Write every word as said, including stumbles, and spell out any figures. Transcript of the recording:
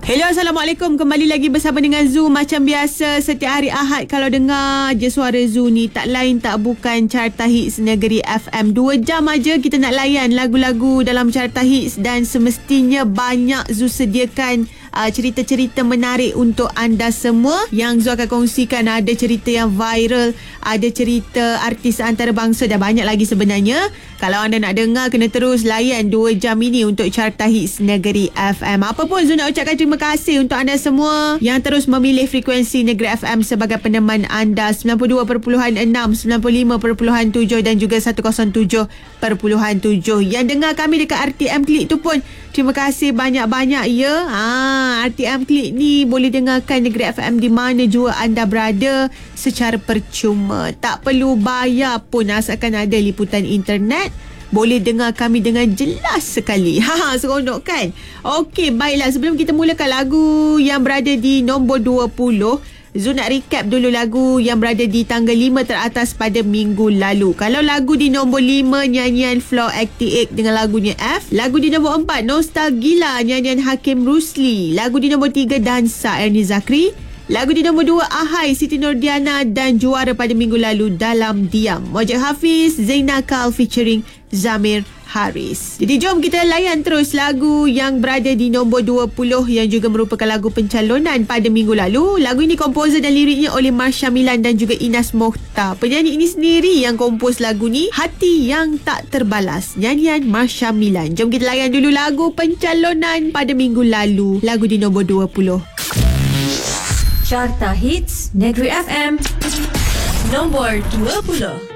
Hello, Assalamualaikum. Kembali lagi bersama dengan Zoo. Macam biasa, setiap hari Ahad kalau dengar je suara Zoo ni, tak lain tak bukan Carta Hits Negeri F M. Dua jam aja kita nak layan lagu-lagu dalam Carta Hits, dan semestinya banyak Zoo sediakan uh, cerita-cerita menarik untuk anda semua. Yang Zoo akan kongsikan ada cerita yang viral, ada cerita artis antarabangsa dan banyak lagi sebenarnya. Kalau anda nak dengar, kena terus layan dua jam ini untuk Carta Hits Negeri F M. Apa pun, Zoo nak ucapkan terima kasih untuk anda semua yang terus memilih frekuensi Negeri F M sebagai peneman anda. Sembilan puluh dua perpuluhan enam, sembilan puluh lima perpuluhan tujuh dan juga seratus tujuh perpuluhan tujuh. Yang dengar kami dekat R T M Klik tu pun terima kasih banyak-banyak ya. Ha, R T M Klik ni boleh dengarkan Negeri F M di mana jua anda berada secara percuma. Tak perlu bayar pun, asalkan ada liputan internet. Boleh dengar kami dengan jelas sekali. Ha, seronok kan? Okey, baiklah. Sebelum kita mulakan lagu yang berada di nombor dua puluh, Zoo nak recap dulu lagu yang berada di tangga lima teratas pada minggu lalu. Kalau lagu di nombor lima, nyanyian Floor delapan puluh lapan dengan lagunya F. Lagu di nombor empat, Nostalgila, nyanyian Hakim Rusli. Lagu di nombor tiga, Dansa, Ernie Zakri. Lagu di nombor dua, Ahai, Siti Nordiana. Dan juara pada minggu lalu, Dalam Diam, Mojak Hafiz, Zainakal featuring Zamir Haris. Jadi jom kita layan terus lagu yang berada di nombor dua puluh yang juga merupakan lagu pencalonan pada minggu lalu. Lagu ini komposer dan liriknya oleh Marsha Milan dan juga Inas Mokhtar. Penyanyi ini sendiri yang kompos lagu ni, Hati Yang Tak Terbalas, nyanyian Marsha Milan. Jom kita layan dulu lagu pencalonan pada minggu lalu, lagu di nombor dua puluh. Carta Hits Negeri F M nombor dua puluh.